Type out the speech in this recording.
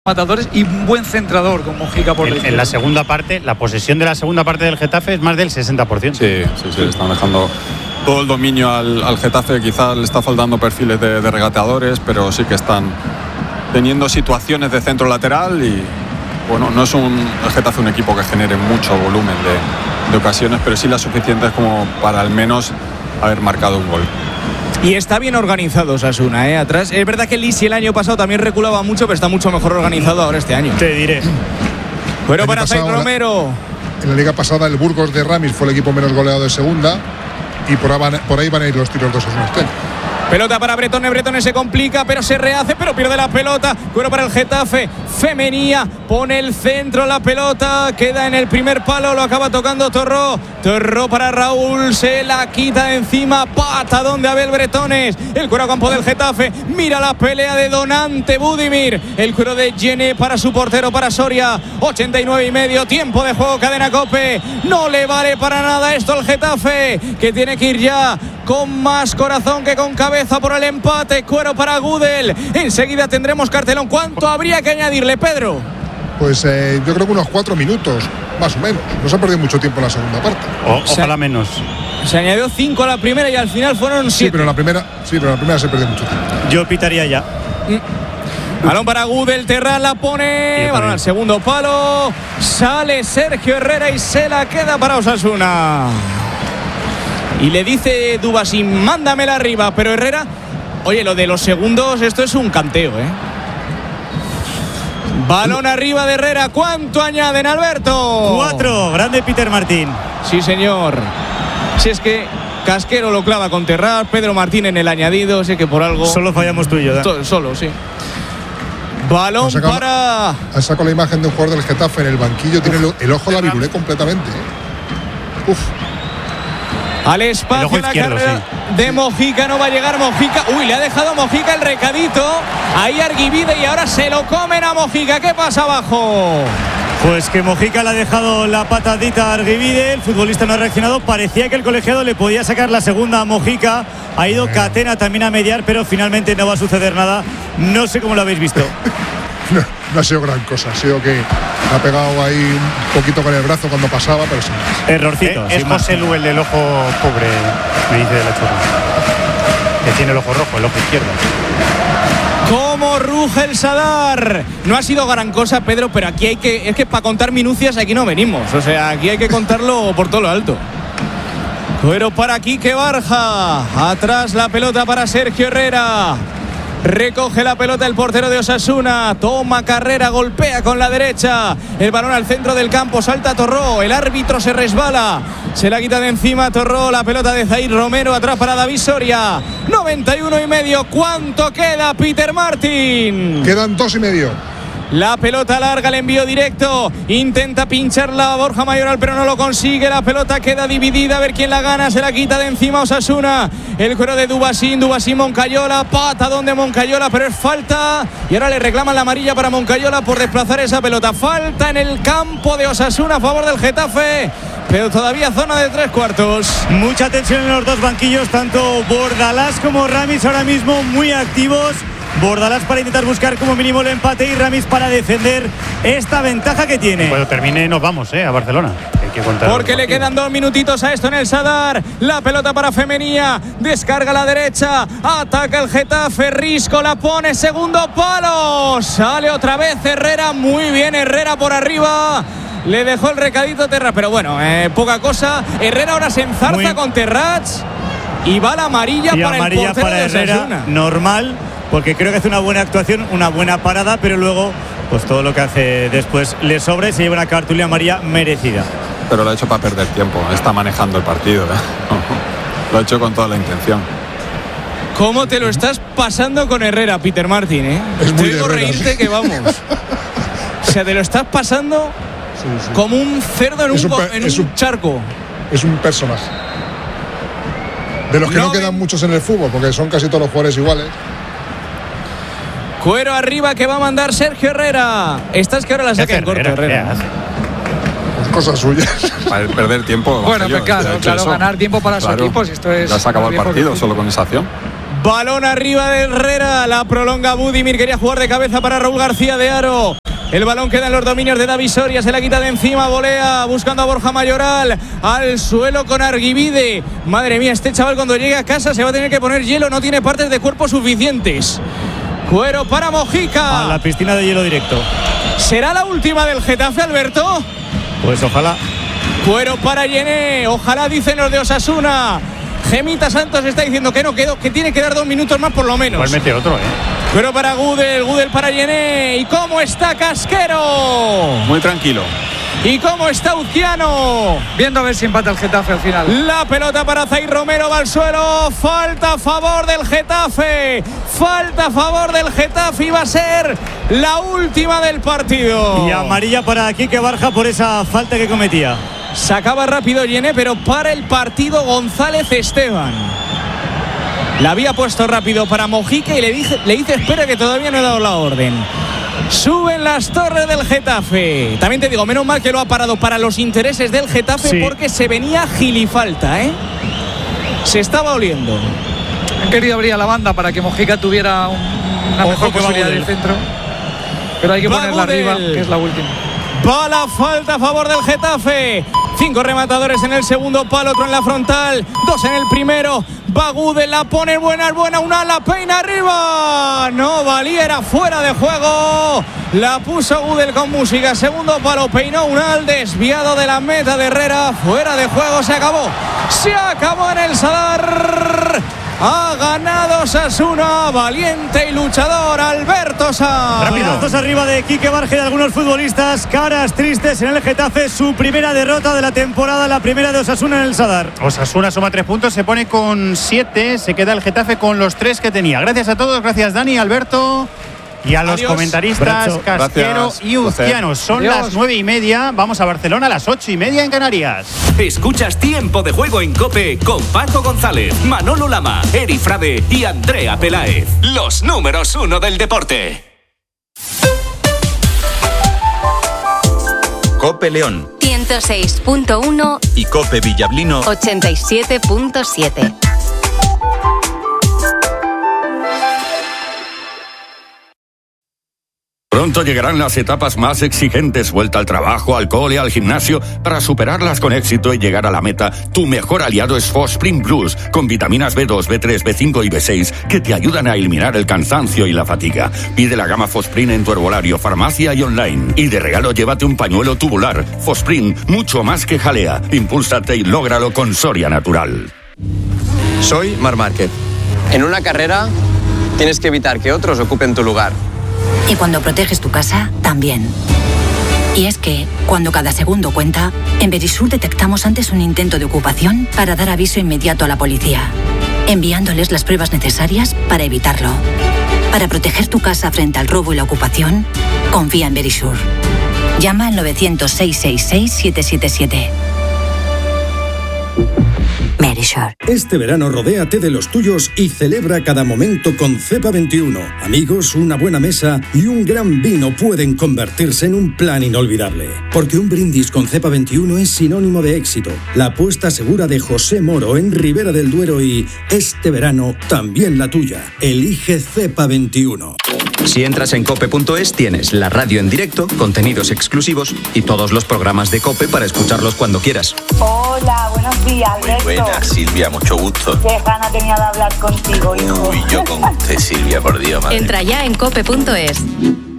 matadores y un buen centrador con Mojica por en la segunda parte, la posesión de la segunda parte del Getafe es más del 60%. Sí, le están dejando todo el dominio al Getafe. Quizás le está faltando perfiles de regateadores, pero sí que están teniendo situaciones de centro lateral y bueno, no es el Getafe un equipo que genere mucho volumen de ocasiones, pero sí las suficientes como para al menos haber marcado un gol. Y está bien organizado Osasuna, atrás. Es verdad que Lisi el año pasado también reculaba mucho, pero está mucho mejor organizado ahora este año. Te diré. Pero para Zay Romero. En la liga pasada el Burgos de Ramis fue el equipo menos goleado de segunda y por ahí van a ir los tiros de Osasuna. Pelota para Bretones se complica, pero se rehace, pero pierde la pelota. Cuero para el Getafe, Femenía, pone el centro, la pelota queda en el primer palo, lo acaba tocando Torró para Raúl, se la quita de encima, patadón de Abel Bretones. El cuero a campo del Getafe, mira la pelea de Donante Budimir, el cuero de Jenné para su portero, para Soria. 89,5, tiempo de juego, cadena COPE. No le vale para nada esto al Getafe, que tiene que ir ya con más corazón que con cabeza por el empate. Cuero para Gudel. Enseguida tendremos cartelón. ¿Cuánto habría que añadirle, Pedro? Pues yo creo que unos 4 minutos, más o menos. No se ha perdido mucho tiempo en la segunda parte. Ojalá menos. Se añadió 5 a la primera y al final fueron 7. Sí, pero en la primera se perdió mucho tiempo. Yo pitaría ya. Balón para Gudel, Terral la pone. Balón al segundo palo. Sale Sergio Herrera y se la queda para Osasuna. Y le dice Dubasín, mándamela arriba, pero Herrera, oye, lo de los segundos, esto es un canteo, Balón arriba de Herrera, ¿cuánto añaden, Alberto? 4, grande Peter Martín. Sí, señor. Si es que Casquero lo clava con Terrar, Pedro Martín en el añadido, sé que por algo... Solo fallamos tú y yo, Solo, sí. Balón para... Ha sacado la imagen de un jugador del Getafe en el banquillo, tiene el ojo la virulé completamente, Al espacio la carrera de Mojica, no va a llegar Mojica. Uy, le ha dejado Mojica el recadito. Ahí Arguivide y ahora se lo comen a Mojica. ¿Qué pasa abajo? Pues que Mojica le ha dejado la patadita a Arguivide. El futbolista no ha reaccionado. Parecía que el colegiado le podía sacar la segunda a Mojica. Ha ido Catena también a mediar, pero finalmente no va a suceder nada. No sé cómo lo habéis visto. No ha sido gran cosa, ha sido que ha pegado ahí un poquito con el brazo cuando pasaba, pero sin más. Errorcito. Es José Lu, el del ojo pobre, me dice de la chorra. Que tiene el ojo rojo, el ojo izquierdo. ¿Cómo ruge el Sadar? No ha sido gran cosa, Pedro, pero aquí es que para contar minucias aquí no venimos. O sea, aquí hay que contarlo por todo lo alto. Pero para Quique Barja. Atrás la pelota para Sergio Herrera. Recoge la pelota el portero de Osasuna. Toma carrera, golpea con la derecha. El balón al centro del campo, salta Torró. El árbitro se resbala. Se la quita de encima Torró. La pelota de Zay Romero atrás para David Soria. 91,5. ¿Cuánto queda, Peter Martín? Quedan 2,5. La pelota larga, el envío directo. Intenta pincharla Borja Mayoral, pero no lo consigue. La pelota queda dividida. A ver quién la gana. Se la quita de encima Osasuna. El cuero de Dubasín Moncayola. Patadón de Moncayola, pero es falta. Y ahora le reclaman la amarilla para Moncayola por desplazar esa pelota. Falta en el campo de Osasuna a favor del Getafe. Pero todavía zona de 3/4. Mucha tensión en los dos banquillos. Tanto Bordalás como Ramis ahora mismo muy activos. Bordalás para intentar buscar como mínimo el empate y Ramis para defender esta ventaja que tiene. Cuando termine nos vamos a Barcelona. Hay que contar. Porque le quedan 2 minutitos a esto en el Sadar. La pelota para Femenía. Descarga a la derecha. Ataca el Getafe. Risco la pone. Segundo palo. Sale otra vez Herrera. Muy bien Herrera por arriba. Le dejó el recadito Terrat. Pero bueno, poca cosa. Herrera ahora se enzarza con Terrat. Y va la amarilla para amarilla el portero para de Herrera. Osasuna. Normal. Porque creo que hace una buena actuación, una buena parada, pero luego, pues todo lo que hace después le sobra y se lleva una cartulina amarilla merecida. Pero lo ha hecho para perder tiempo, está manejando el partido. Lo ha hecho con toda la intención. ¿Cómo te lo estás pasando con Herrera, Peter Martín? Es muy te digo reírte que vamos. O sea, te lo estás pasando como un cerdo en un charco. Es un personaje. De los que no quedan muchos en el fútbol, porque son casi todos los jugadores iguales. Cuero arriba que va a mandar Sergio Herrera. Estás que ahora la saca en corto, Herrera. Pues cosas suyas. Para perder tiempo. Bueno, pues claro, ganar tiempo para su equipo. Si esto es ya se acabó el partido solo con esa acción. Balón arriba de Herrera, la prolonga Budimir, quería jugar de cabeza para Raúl García de Haro. El balón queda en los dominios de David Soria, se la quita de encima, volea, buscando a Borja Mayoral, al suelo con Arguibide. Madre mía, este chaval cuando llegue a casa se va a tener que poner hielo, no tiene partes de cuerpo suficientes. Cuero para Mojica. A la piscina de hielo directo. ¿Será la última del Getafe, Alberto? Pues ojalá. Cuero para Yené, ojalá, dicen los de Osasuna. Gemita Santos está diciendo que no quedó, que tiene que dar 2 minutos más por lo menos. Pues mete otro, Pero para Gudel para Yené. ¿Y cómo está Casquero? Muy tranquilo. ¿Y cómo está Uzquiano? Viendo a ver si empata el Getafe al final. La pelota para Zaid Romero, va al suelo. Falta a favor del Getafe. Falta a favor del Getafe y va a ser la última del partido. Y amarilla para Quique Barja por esa falta que cometía. Sacaba rápido Yené, pero para el partido González Esteban. La había puesto rápido para Mojica y le dice espera que todavía no he dado la orden. Suben las torres del Getafe. También te digo, menos mal que lo ha parado para los intereses del Getafe, sí, porque se venía gilifalta, se estaba oliendo. Han querido abrir a la banda para que Mojica tuviera una mejor posibilidad del centro, pero hay que ponerla arriba, que es la última. Va la falta a favor del Getafe. 5 rematadores en el segundo palo, otro en la frontal, 2 en el primero. Va Gudel, la pone buena, una la peina arriba. No valía, era fuera de juego. La puso Gudel con música. Segundo palo, peinó Unal, desviado de la meta de Herrera. Fuera de juego, se acabó. Se acabó en el Sadar. Ha ganado Osasuna, valiente y luchador Alberto Sanz. Rapidazos arriba de Quique Barja y de algunos futbolistas, caras tristes en el Getafe, su primera derrota de la temporada, la primera de Osasuna en el Sadar. Osasuna suma 3 puntos, se pone con 7, se queda el Getafe con los 3 que tenía. Gracias a todos, gracias Dani, Alberto. Y a los comentaristas Casquero y Uzquiano. Son las 9:30. Vamos a Barcelona a las 8:30 en Canarias. Escuchas Tiempo de Juego en COPE con Paco González, Manolo Lama, Eri Frade y Andrea Peláez. Los números 1 del deporte. COPE León 106.1 y COPE Villablino 87.7. Pronto llegarán las etapas más exigentes, vuelta al trabajo, al cole, al gimnasio. Para superarlas con éxito y llegar a la meta, tu mejor aliado es Fosprin Plus, con vitaminas B2, B3, B5 y B6 que te ayudan a eliminar el cansancio y la fatiga. Pide la gama Fosprin en tu herbolario, farmacia y online. Y de regalo llévate un pañuelo tubular. Fosprin, mucho más que jalea. Impúlsate y lógralo con Soria Natural. Soy Marc Márquez. En una carrera tienes que evitar que otros ocupen tu lugar. Y cuando proteges tu casa, también. Y es que, cuando cada segundo cuenta, en Verisur detectamos antes un intento de ocupación para dar aviso inmediato a la policía, enviándoles las pruebas necesarias para evitarlo. Para proteger tu casa frente al robo y la ocupación, confía en Verisur. Llama al 900-666-777. Verisur. Este verano rodéate de los tuyos y celebra cada momento con Cepa 21. Amigos, una buena mesa y un gran vino pueden convertirse en un plan inolvidable. Porque un brindis con Cepa 21 es sinónimo de éxito. La apuesta segura de José Moro en Ribera del Duero y este verano también la tuya. Elige Cepa 21. Si entras en cope.es tienes la radio en directo, contenidos exclusivos y todos los programas de COPE para escucharlos cuando quieras. Hola, buenos días, Alberto. Muy buenas, Silvia, mucho gusto. Qué gana tenía de hablar contigo, hijo. Uy, yo con usted, Silvia, por Dios, madre. Entra ya en cope.es.